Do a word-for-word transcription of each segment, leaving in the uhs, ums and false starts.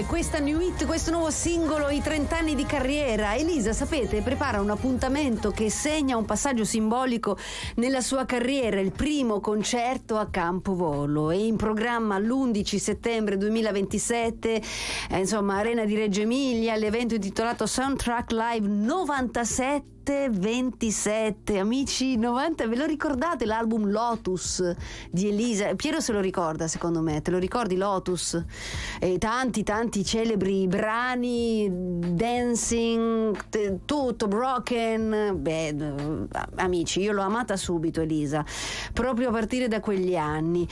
bene, questa new hit, questo nuovo singolo, i trent'anni di carriera. Elisa, sapete, prepara un appuntamento che segna un passaggio simbolico nella sua carriera, il primo concerto a Campovolo. È in programma l'undici settembre duemilaventisette, eh, insomma, Arena di Reggio Emilia, l'evento intitolato Soundtrack Live novantasette ventisette. Amici, novanta, ve lo ricordate l'album Lotus di Elisa? Piero se lo ricorda, secondo me. Te lo ricordi Lotus? E tanti tanti celebri brani, Dancing, t- tutto Broken. Beh, amici, io l'ho amata subito Elisa, proprio a partire da quegli anni,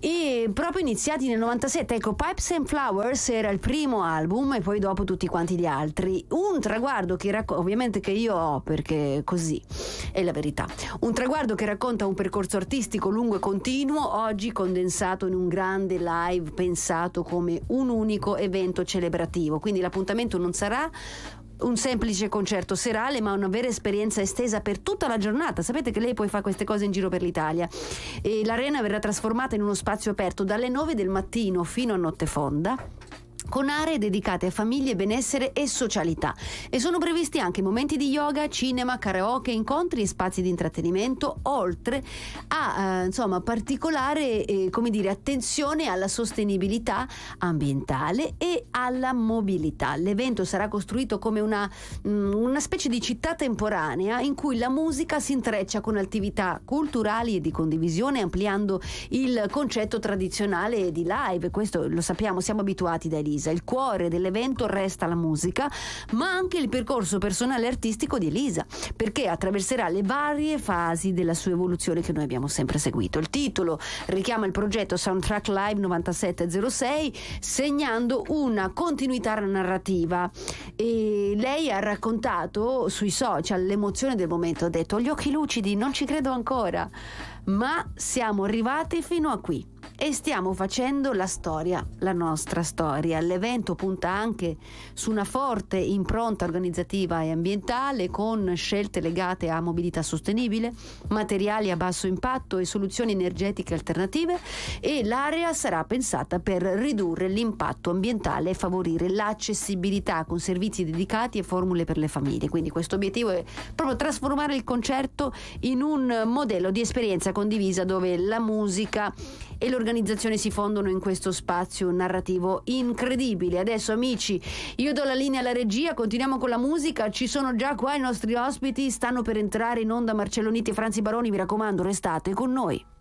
e proprio iniziati nel novantasette. Ecco, Pipes and Flowers era il primo album e poi dopo tutti quanti gli altri. Un traguardo che racco- ovviamente che io ho, perché così è la verità, un traguardo che racconta un percorso artistico lungo e continuo, oggi condensato in un grande live pensato come un unico evento celebrativo. Quindi l'appuntamento non sarà un semplice concerto serale, ma una vera esperienza estesa per tutta la giornata. Sapete che lei poi fa queste cose in giro per l'Italia, e l'arena verrà trasformata in uno spazio aperto dalle nove del mattino fino a notte fonda, con aree dedicate a famiglie, benessere e socialità. E sono previsti anche momenti di yoga, cinema, karaoke, incontri e spazi di intrattenimento, oltre a eh, insomma particolare eh, come dire attenzione alla sostenibilità ambientale e alla mobilità. L'evento sarà costruito come una, mh, una specie di città temporanea in cui la musica si intreccia con attività culturali e di condivisione, ampliando il concetto tradizionale di live. Questo lo sappiamo, siamo abituati da Elisa. Il cuore dell'evento resta la musica, ma anche il percorso personale e artistico di Elisa, perché attraverserà le varie fasi della sua evoluzione che noi abbiamo sempre seguito. Il titolo richiama il progetto Soundtrack Live novantasette zero sei, segnando una continuità narrativa. E lei ha raccontato sui social l'emozione del momento, ha detto: ho gli occhi lucidi, non ci credo ancora, ma siamo arrivati fino a qui e stiamo facendo la storia, la nostra storia. L'evento punta anche su una forte impronta organizzativa e ambientale, con scelte legate a mobilità sostenibile, materiali a basso impatto e soluzioni energetiche alternative, e l'area sarà pensata per ridurre l'impatto ambientale e favorire l'accessibilità con servizi dedicati e formule per le famiglie. Quindi questo obiettivo è proprio trasformare il concerto in un modello di esperienza condivisa, dove la musica e l'organizzazione si fondono in questo spazio narrativo incredibile. Adesso, amici, io do la linea alla regia, continuiamo con la musica. Ci sono già qua i nostri ospiti, stanno per entrare in onda Marcello Nitti e Franzi Baroni. Mi raccomando, restate con noi.